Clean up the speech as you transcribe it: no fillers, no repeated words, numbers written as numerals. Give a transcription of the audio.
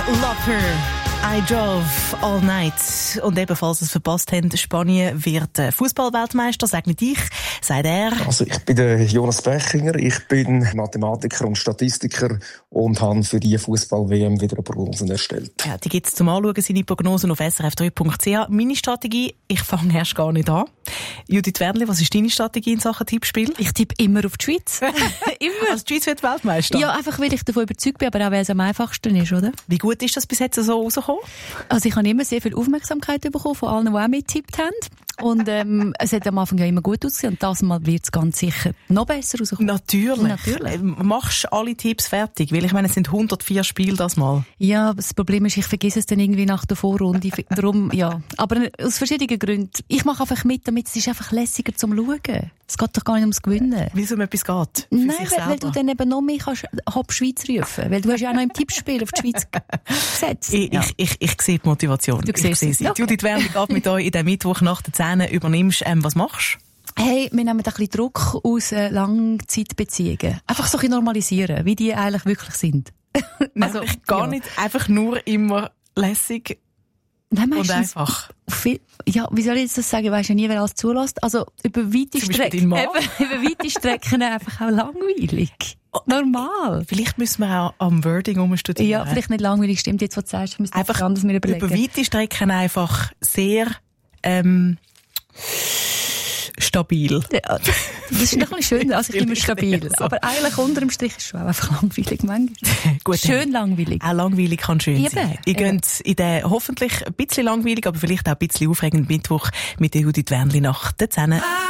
Love Her. I drove all night. Und ebenfalls es verpasst haben, Spanien wird Fußball-Weltmeister, sag nicht ich, sagt er. Also ich bin der Jonas Bechinger, ich bin Mathematiker und Statistiker und habe für die Fußball-WM wieder Prognosen erstellt. Ja, die gibt's zum Anschauen, seine Prognosen auf srf3.ch. Meine Strategie, ich fange erst gar nicht an. Judith Wernli, was ist deine Strategie in Sachen Tippspiel? Ich tippe immer auf die Schweiz. Immer? Also die Schweiz wird Weltmeister? Ja, einfach weil ich davon überzeugt bin, aber auch weil es am einfachsten ist, oder? Wie gut ist das bis jetzt so rausgekommen? Also ich habe immer sehr viel Aufmerksamkeit bekommen von allen, die auch mitgetippt haben. Und es hat am Anfang ja immer gut ausgesehen und das Mal wird es ganz sicher noch besser rauskommen. Natürlich. Machst du alle Tipps fertig? Weil ich meine, es sind 104 Spiele das Mal. Ja, das Problem ist, ich vergesse es dann irgendwie nach der Vorrunde. Darum, ja. Aber aus verschiedenen Gründen. Ich mache einfach mit, damit es ist einfach lässiger zum Schauen. Es geht doch gar nicht ums Gewinnen. Wie es um etwas geht? Nein, weil du dann eben noch mehr kannst Hopp Schweiz rufen. Weil du hast ja auch noch im Tippspiel auf die Schweiz gesetzt. Ich sehe die Motivation. Du siehst sie. Okay. Judith Wernli geht mit euch in den Mittwoch nach der 10 übernimmst. Was machst du? Hey, wir nehmen ein bisschen Druck aus Langzeitbeziehungen. Einfach so ein bisschen normalisieren, wie die eigentlich wirklich sind. Also gar nicht einfach nur immer lässig. Nein, und einfach. Ja, wie soll ich jetzt das sagen? Weisst ja nie, wer alles zulässt. Also, über weite Strecken einfach auch langweilig. Normal. Vielleicht müssen wir auch am Wording umstudieren. Ja, vielleicht nicht langweilig, stimmt jetzt, was du sagst. Wir einfach anders mir überlegen. Über weite Strecken einfach sehr, stabil. Ja, das ist noch ein bisschen schön, also ich immer stabil. So. Aber eigentlich unter dem Strich ist es schon auch einfach langweilig manchmal. Gut, schön langweilig. Auch langweilig kann schön sein. Ihr geht in den hoffentlich ein bisschen langweilig, aber vielleicht auch ein bisschen aufregenden Mittwoch mit der Judith Wernli nach der 10.